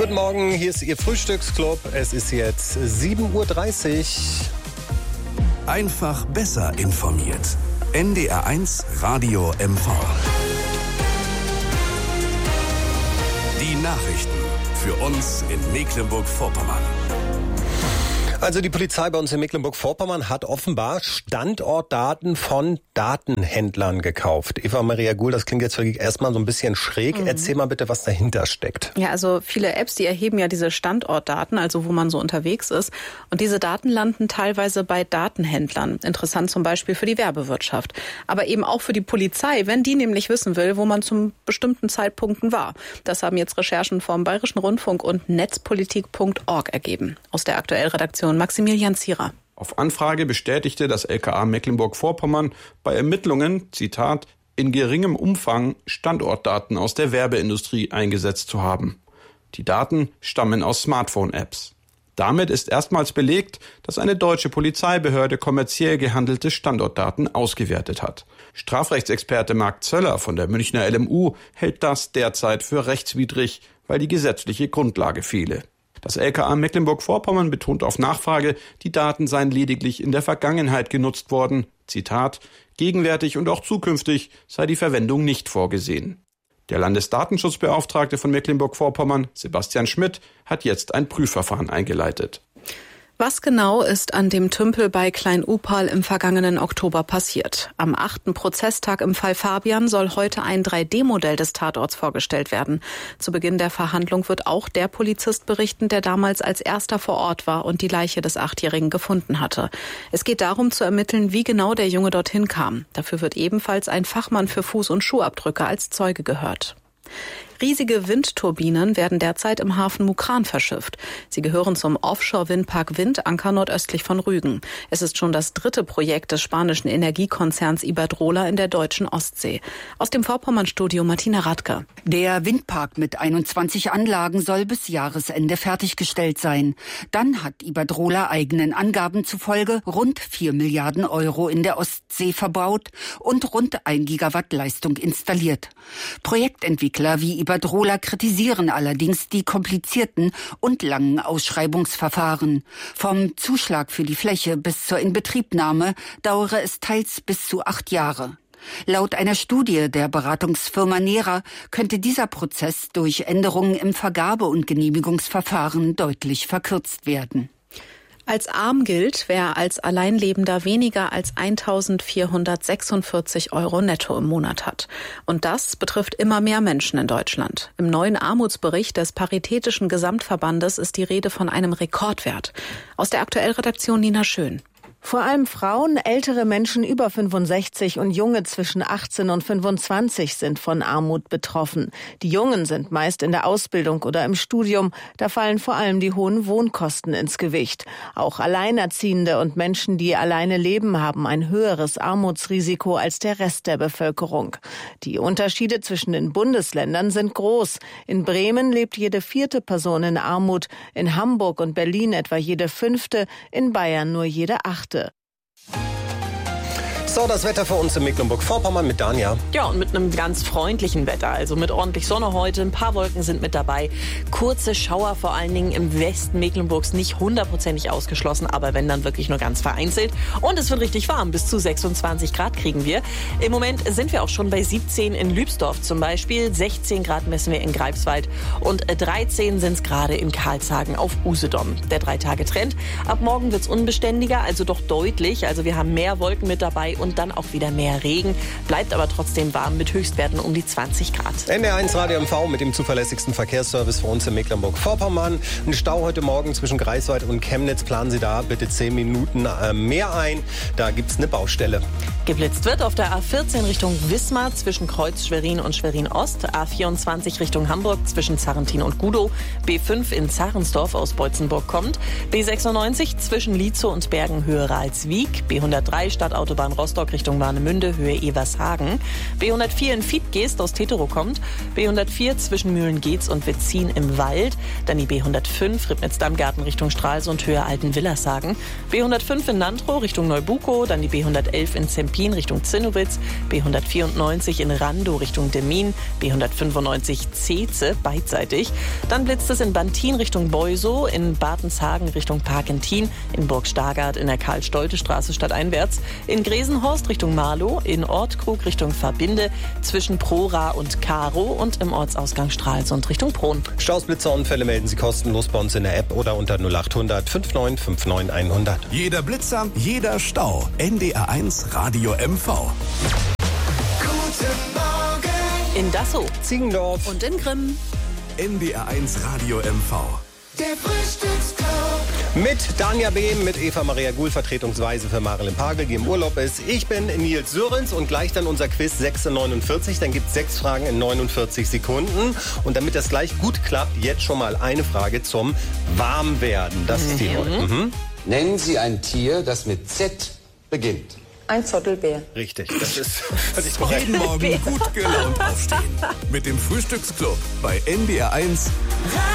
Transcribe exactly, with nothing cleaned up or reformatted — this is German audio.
Guten Morgen, hier ist Ihr Frühstücksclub. Es ist jetzt sieben Uhr dreißig. Einfach besser informiert. N D R eins Radio M V. Die Nachrichten für uns in Mecklenburg-Vorpommern. Also die Polizei bei uns in Mecklenburg-Vorpommern hat offenbar Standortdaten von Datenhändlern gekauft. Eva-Maria Guhl, das klingt jetzt wirklich erstmal so ein bisschen schräg. Mhm. Erzähl mal bitte, was dahinter steckt. Ja, also viele Apps, die erheben ja diese Standortdaten, also wo man so unterwegs ist. Und diese Daten landen teilweise bei Datenhändlern. Interessant zum Beispiel für die Werbewirtschaft. Aber eben auch für die Polizei, wenn die nämlich wissen will, wo man zu bestimmten Zeitpunkten war. Das haben jetzt Recherchen vom Bayerischen Rundfunk und netzpolitik punkt org ergeben. Aus der Aktuellredaktion Maximilian Zierer. Auf Anfrage bestätigte das L K A Mecklenburg-Vorpommern bei Ermittlungen, Zitat, in geringem Umfang Standortdaten aus der Werbeindustrie eingesetzt zu haben. Die Daten stammen aus Smartphone-Apps. Damit ist erstmals belegt, dass eine deutsche Polizeibehörde kommerziell gehandelte Standortdaten ausgewertet hat. Strafrechtsexperte Marc Zöller von der Münchner L M U hält das derzeit für rechtswidrig, weil die gesetzliche Grundlage fehle. Das L K A Mecklenburg-Vorpommern betont auf Nachfrage, die Daten seien lediglich in der Vergangenheit genutzt worden. Zitat, gegenwärtig und auch zukünftig sei die Verwendung nicht vorgesehen. Der Landesdatenschutzbeauftragte von Mecklenburg-Vorpommern, Sebastian Schmidt, hat jetzt ein Prüfverfahren eingeleitet. Was genau ist an dem Tümpel bei Klein-Upal im vergangenen Oktober passiert? Am achten Prozesstag im Fall Fabian soll heute ein drei D Modell des Tatorts vorgestellt werden. Zu Beginn der Verhandlung wird auch der Polizist berichten, der damals als erster vor Ort war und die Leiche des Achtjährigen gefunden hatte. Es geht darum zu ermitteln, wie genau der Junge dorthin kam. Dafür wird ebenfalls ein Fachmann für Fuß- und Schuhabdrücke als Zeuge gehört. Riesige Windturbinen werden derzeit im Hafen Mukran verschifft. Sie gehören zum Offshore-Windpark Windanker nordöstlich von Rügen. Es ist schon das dritte Projekt des spanischen Energiekonzerns Iberdrola in der deutschen Ostsee. Aus dem Vorpommern-Studio Martina Radke. Der Windpark mit einundzwanzig Anlagen soll bis Jahresende fertiggestellt sein. Dann hat Iberdrola eigenen Angaben zufolge rund vier Milliarden Euro in der Ostsee verbaut und rund ein Gigawatt Leistung installiert. Projektentwickler wie Iberdrola kritisieren allerdings die komplizierten und langen Ausschreibungsverfahren. Vom Zuschlag für die Fläche bis zur Inbetriebnahme dauere es teils bis zu acht Jahre. Laut einer Studie der Beratungsfirma Nera könnte dieser Prozess durch Änderungen im Vergabe- und Genehmigungsverfahren deutlich verkürzt werden. Als arm gilt, wer als Alleinlebender weniger als eintausendvierhundertsechsundvierzig Euro netto im Monat hat. Und das betrifft immer mehr Menschen in Deutschland. Im neuen Armutsbericht des Paritätischen Gesamtverbandes ist die Rede von einem Rekordwert. Aus der Aktuellredaktion Nina Schön. Vor allem Frauen, ältere Menschen über fünfundsechzig und Junge zwischen achtzehn und fünfundzwanzig sind von Armut betroffen. Die Jungen sind meist in der Ausbildung oder im Studium. Da fallen vor allem die hohen Wohnkosten ins Gewicht. Auch Alleinerziehende und Menschen, die alleine leben, haben ein höheres Armutsrisiko als der Rest der Bevölkerung. Die Unterschiede zwischen den Bundesländern sind groß. In Bremen lebt jede vierte Person in Armut, in Hamburg und Berlin etwa jede fünfte, in Bayern nur jede achte. So, das Wetter für uns in Mecklenburg-Vorpommern mit Danja. Ja, und mit einem ganz freundlichen Wetter, also mit ordentlich Sonne heute. Ein paar Wolken sind mit dabei. Kurze Schauer, vor allen Dingen im Westen Mecklenburgs, nicht hundertprozentig ausgeschlossen, aber wenn, dann wirklich nur ganz vereinzelt. Und es wird richtig warm, bis zu sechsundzwanzig Grad kriegen wir. Im Moment sind wir auch schon bei siebzehn in Lübsdorf zum Beispiel. sechzehn Grad messen wir in Greifswald und dreizehn sind es gerade in Karlshagen auf Usedom. Der Drei-Tage-Trend. Ab morgen wird es unbeständiger, also doch deutlich. Also wir haben mehr Wolken mit dabei und dann auch wieder mehr Regen. Bleibt aber trotzdem warm mit Höchstwerten um die zwanzig Grad. N D R eins Radio M V mit dem zuverlässigsten Verkehrsservice für uns in Mecklenburg-Vorpommern. Ein Stau heute Morgen zwischen Greifswald und Chemnitz. Planen Sie da bitte zehn Minuten mehr ein. Da gibt es eine Baustelle. Geblitzt wird auf der A vierzehn Richtung Wismar zwischen Kreuz Schwerin und Schwerin Ost. A vierundzwanzig Richtung Hamburg zwischen Zarrentin und Gudow. B fünf in Zarensdorf aus Beutzenburg kommt. B sechsundneunzig zwischen Lietzow und Bergen höher als Wieg. B hundertdrei Stadtautobahn Rostock Rostock Richtung Warnemünde, Höhe Evershagen. B hundertvier in Fiedgeest aus Teterow kommt. B hundertvier zwischen Mühlen-Geetz und Wetzin im Wald. Dann die B hundertfünf Ribnitz-Dammgarten Richtung Stralsund, Höhe Altenwillershagen. B hundertfünf in Nantrow Richtung Neubukow. Dann die B hundertelf in Zempin Richtung Zinnowitz. B hundertvierundneunzig in Randow Richtung Demmin. B hundertfünfundneunzig Zeetze beidseitig. Dann blitzt es in Bantin Richtung Beusow, in Bartenshagen Richtung Parkentin, in Burg Stargard in der Karl-Stolte-Straße stadteinwärts, in Gresenhorst Richtung Marlow, in Ortkrug Richtung Verbinde, zwischen Prora und Karow und im Ortsausgang Stralsund Richtung Prohn. Staus, Blitzer, Unfälle melden Sie kostenlos bei uns in der App oder unter null achthundert fünfundneunzig neunundfünfzig hundert. Jeder Blitzer, jeder Stau. N D R eins Radio M V. Guten Morgen In Dassow Ziegendorf Und in Grimm. N D R eins Radio M V. Der Frühstücksclub. mit Danja Behm, mit Eva Maria Guhl, vertretungsweise für Marilyn Pagel, die im Urlaub ist. Ich bin Nils Sörens und gleich dann unser Quiz sechs Uhr neunundvierzig. Dann gibt es sechs Fragen in neunundvierzig Sekunden. Und damit das gleich gut klappt, jetzt schon mal eine Frage zum Warmwerden. Das ist die heute. Mhm. Nennen Sie ein Tier, das mit Z beginnt. Ein Zottelbär. Richtig, das ist völlig korrekt. Jeden Morgen gut gelaunt aufstehen. Mit dem Frühstücksclub bei N D R eins.